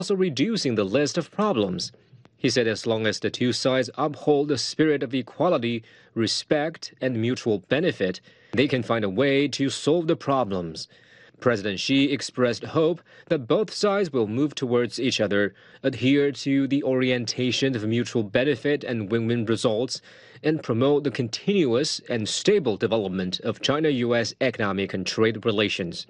also reducing the list of problems. He said as long as the two sides uphold the spirit of equality, respect, and mutual benefit, they can find a way to solve the problems. President Xi expressed hope that both sides will move towards each other, adhere to the orientation of mutual benefit and win-win results, and promote the continuous and stable development of China-U.S. economic and trade relations.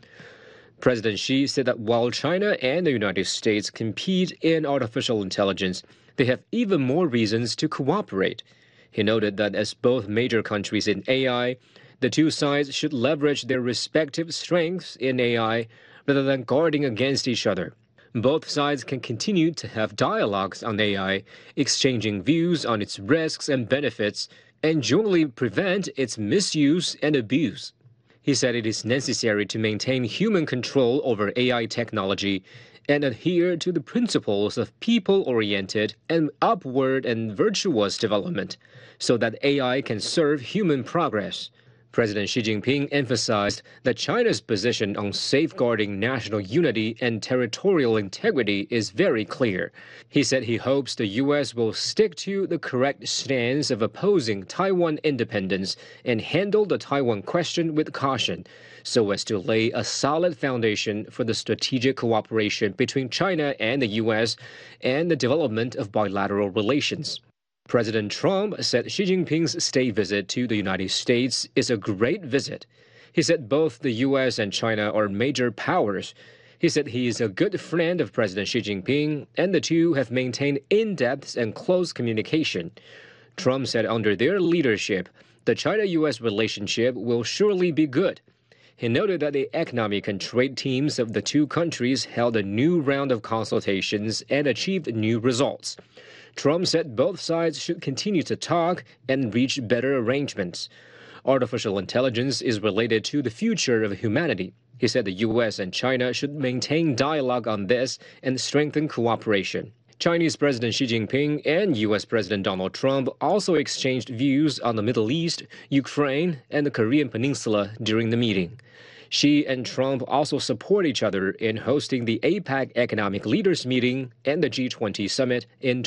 President Xi said that while China and the United States compete in artificial intelligence, they have even more reasons to cooperate. He noted that as both major countries in AI, the two sides should leverage their respective strengths in AI rather than guarding against each other. Both sides can continue to have dialogues on AI, exchanging views on its risks and benefits, and jointly prevent its misuse and abuse. He said it is necessary to maintain human control over AI technology and adhere to the principles of people-oriented and upward and virtuous development so that AI can serve human progress. President Xi Jinping emphasized that China's position on safeguarding national unity and territorial integrity is very clear. He said he hopes the U.S. will stick to the correct stance of opposing Taiwan independence and handle the Taiwan question with caution, so as to lay a solid foundation for the strategic cooperation between China and the U.S. and the development of bilateral relations. President Trump said Xi Jinping's state visit to the United States is a great visit. He said both the U.S. and China are major powers. He said he is a good friend of President Xi Jinping, and the two have maintained in-depth and close communication. Trump said under their leadership, the China-U.S. relationship will surely be good. He noted that the economic and trade teams of the two countries held a new round of consultations and achieved new results. Trump said both sides should continue to talk and reach better arrangements. Artificial intelligence is related to the future of humanity. He said the U.S. and China should maintain dialogue on this and strengthen cooperation. Chinese President Xi Jinping and U.S. President Donald Trump also exchanged views on the Middle East, Ukraine, and the Korean Peninsula during the meeting. Xi and Trump also support each other in hosting the APEC Economic Leaders Meeting and the G20 Summit in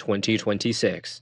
2026.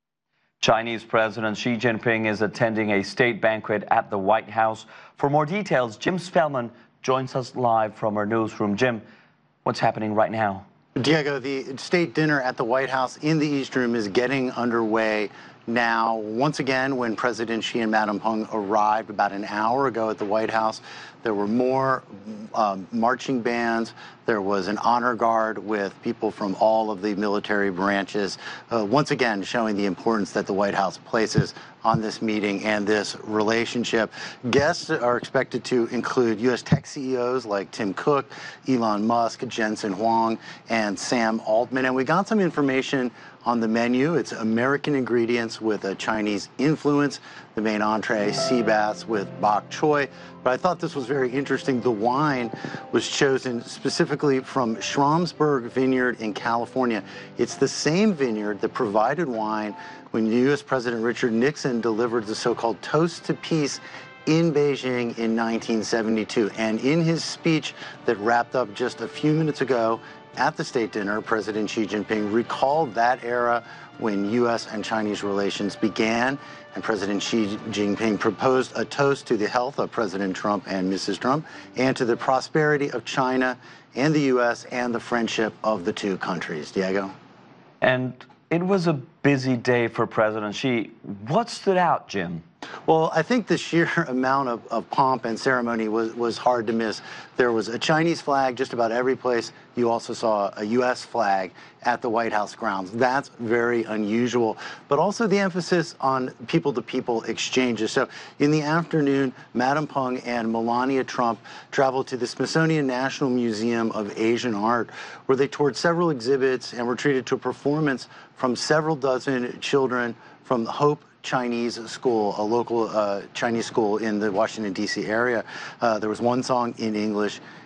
Chinese President Xi Jinping is attending a state banquet at the White House. For more details, Jim Spellman joins us live from our newsroom. Jim, what's happening right now? Diego, the state dinner at the White House in the East Room is getting underway now. Once again, when President Xi and Madam Peng arrived about an hour ago at the White House, there were more marching bands. There was an honor guard with people from all of the military branches, once again showing the importance that the White House places on this meeting and this relationship. Guests are expected to include U.S. tech CEOs like Tim Cook, Elon Musk, Jensen Huang, and Sam Altman. And we got some information on the menu. It's American ingredients with a Chinese influence. The main entree, sea bass with bok choy. But I thought this was very interesting. The wine was chosen specifically from Schramsberg Vineyard in California. It's the same vineyard that provided wine when U.S. President Richard Nixon delivered the so-called Toast to Peace in Beijing in 1972. And in his speech that wrapped up just a few minutes ago at the state dinner, President Xi Jinping recalled that era when U.S. and Chinese relations began, and President Xi Jinping proposed a toast to the health of President Trump and Mrs. Trump, and to the prosperity of China and the U.S. and the friendship of the two countries. Diego? And it was a busy day for President Xi. What stood out, Jim? Well, I think the sheer amount of pomp and ceremony was hard to miss. There was a Chinese flag just about every place. You also saw a U.S. flag at the White House grounds. That's very unusual, but also the emphasis on people-to-people exchanges. So in the afternoon, Madam Peng and Melania Trump traveled to the Smithsonian National Museum of Asian Art, where they toured several exhibits and were treated to a performance from several dozen children from Hope Chinese School, a local Chinese school in the Washington, D.C. area. There was one song in English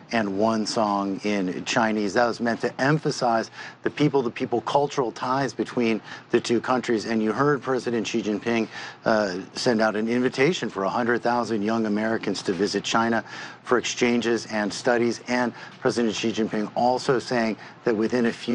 and one song in Chinese. That was meant to emphasize the people-to-people cultural ties between the two countries. And you heard President Xi Jinping send out an invitation for 100,000 young Americans to visit China for exchanges and studies. And President Xi Jinping also saying that within a few